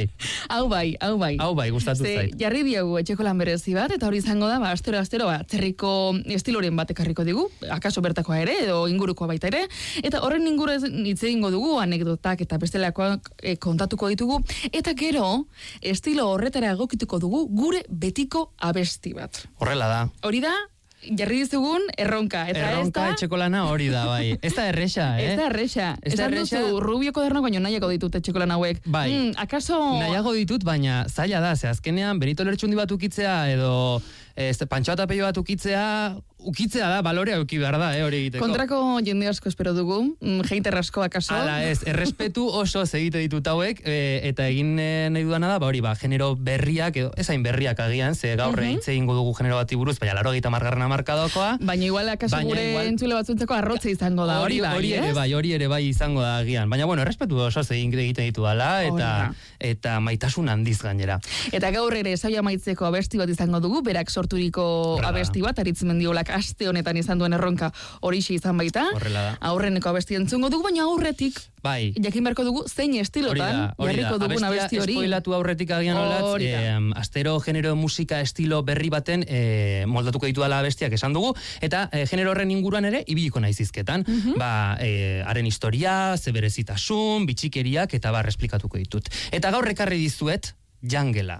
Hau bai, gustatu zait. Jarri diegu etxeko lan berezi bat, eta hori izango da, astero, atzerriko estiloren bat ekarriko digu, akaso bertakoa ere, edo ingurukoa baita ere, eta horren inguru hitz egingo dugu, anekdotak eta bestelakoak kontatuko ditugu, eta gero, estilo horretara egokituko dugu gure betiko abesti bat. Horrela da. Hori da, jarri dizugun erronka. Eta erronka etxeko lana hori da, bai. Ez da erresa, Ez da erresa. Esan duzu, Rubio koderno baino nahiago ditut etxeko lan hauek. Bai. Akaso... Nahiago ditut, baina zaila da, ze azkenean Benito Lertxundi bat ukitzea, edo Pantxo Atapello bat ukitzea da, balorea uki behar da, hori egiteko. Kontrako jende asko espero dugu, jeiter asko akaso. Hala ez, errespetu oso egite ditut hauek, eta egin nahi dudana da, hori genero berriak, edo ez hain berriak agian, ze gaur hitz egingo dugu genero bati buruz, baina 80. hamarkadokoa. Baina igual akaso gure entzule batzuntzeko arrotze izango da, hori ere bai izango da agian. Baina bueno, errespetu oso egiten ditu dala, eta maitasun handiz gainera. Eta gaur ere saio amaitzeko abesti bat izango dugu, berak sorturiko abesti bat, Aritz Mendiolak aste honetan izan duen erronka horixe izan baita. Aurreneko abesti entzungo dugu, baina aurretik jakin beharko dugu zein estilotan jarriko dugun abesti hori. Espoilatu aurretik agian olatz, astero genero musika estilo berri baten moldatuko ditu dela abestiak esan dugu, eta genero horren inguruan ere ibiliko naiz hizketan. Haren historia, zeberezitasun, bitxikeriak eta esplikatuko ditut. Eta gaur ekarri dizuet Jangela,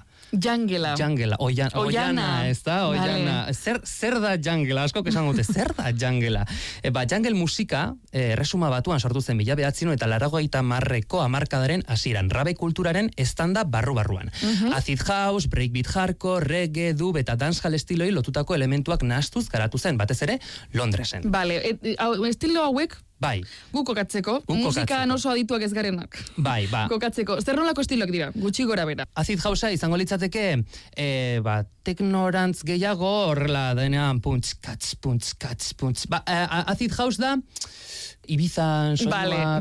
Oiana, ez da? Oiana. Zer da Jangela? Askok esan dute, zer da Jangela? Jungle musika, erresuma batuan sortu zen 1980ko hamarkadaren hasieran, rabe kulturaren estanda barru-barruan. Acid house, breakbeat hardcore, reggae, dub eta dancehall estiloi lotutako elementuak nahastuz garatu zen, batez ere Londresen. Bale, estilo hauek Bai. Gu kokatzeko. Musika oso adituak ez garenak. Bai, Kokatzeko. Zer nolako estiloak dira? Gutxi gora bera. Acid housea izango litzateke, teknorantz gehiago, horrela denean puntz, katz. Acid house da, Ibizan soinua,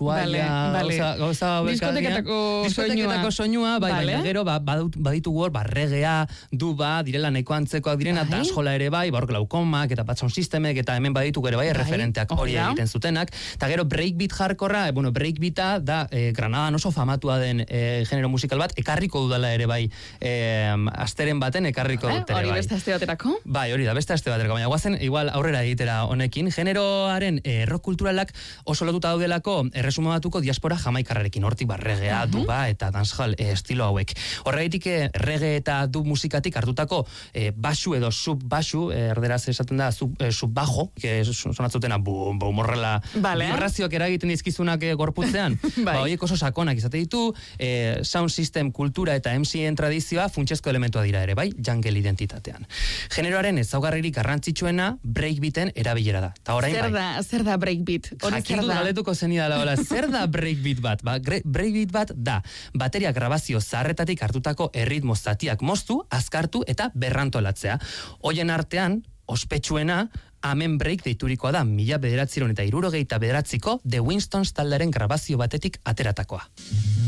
diskoteketako soinua, baina gero baditugu hor, reggaea, duba, direla nahiko antzekoak direna, dancehalla ere bai, hor glaukomak eta Batson Systemek, eta hemen baditugu ere bai, referenteak hori egiten zutenak, eta gero breakbeat hardcorra, breakbeata da Granadan oso famatua den genero musikal bat, ekarriko dudala ere bai, asteren baten ekarriko dut ere bai. Hori beste aste baterako? Bai, hori da, beste aste baterako, baina guazen igual aurrera egitera honekin, generoaren rock kulturalak oso lotuta daudelako erresuma batuko diaspora jamaikarrarekin, hortik reggaea, duba eta dancehall estilo hauek. Horregatik reggae eta dub musikatik hartutako basu edo sub-basu, erderaz esaten da sub-bajo, sonatzutena horrela vibrazioak eragiten dizkizunak gorputzean, horiek oso sakonak izate ditu, sound system, kultura eta MCen tradizioa funtsezko elementua dira ere, bai, jungle identitatean. Generoaren ezaugarririk garrantzitsuena breakbeaten erabilera da. Zer da breakbeat? Jakindu galetuko zenidala, zer da breakbeat bat? Breakbeat bat da, bateria grabazio zaharretatik hartutako erritmo zatiak moztu, azkartu eta berrantolatzea. Hoien artean, ospetsuena, Amen Break deiturikoa da, 1969ko The Winstons taldearen grabazio batetik ateratakoa.